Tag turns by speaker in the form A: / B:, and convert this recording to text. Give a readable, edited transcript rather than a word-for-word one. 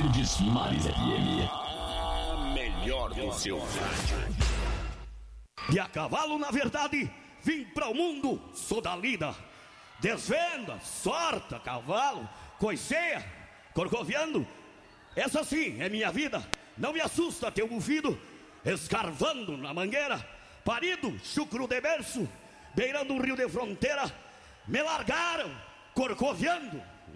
A: Verdes Mares FM.
B: A melhor do seu rádio.
C: E a cavalo, na verdade, vim para o mundo, sou da lida. Desvenda, sorta, cavalo, coiceia, corcoviando. Essa sim é minha vida. Não me assusta teu bufido, escarvando na mangueira. Parido, chucro de berço, beirando um rio de fronteira. Me largaram, corcoviando,